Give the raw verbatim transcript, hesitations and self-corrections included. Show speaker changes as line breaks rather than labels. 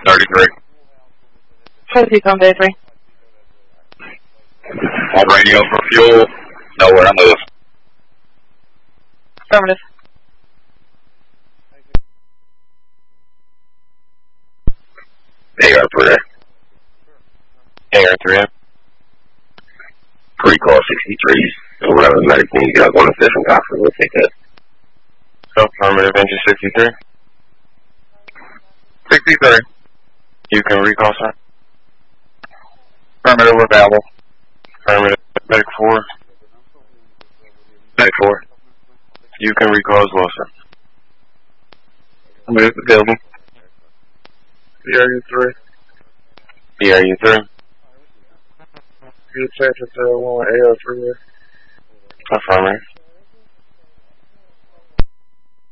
thirty-three.
Fifty on day three.
On radio for fuel. Nowhere to move.
Affirmative.
A R three. A R three. Pre-call sixty-three. Whatever medic needs, you guys want a different doctor, we'll take that.
Affirmative, engine sixty-three.
sixty-three.
You can recall, sir.
Affirmative, we're available.
Affirmative, medic four.
Medic four.
You can recall as well, sir.
Affirmative, available.
B R U three.
B R U three.
You check it to one A R three.
Affirmative.